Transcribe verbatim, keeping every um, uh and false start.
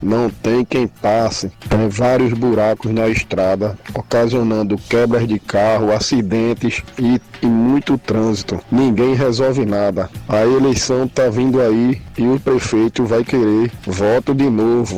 não tem quem passe. Tem vários buracos na estrada, ocasionando quebras de carro, acidentes e, e muito trânsito. Ninguém resolve nada. A eleição tá vindo aí e o prefeito vai querer voto de novo.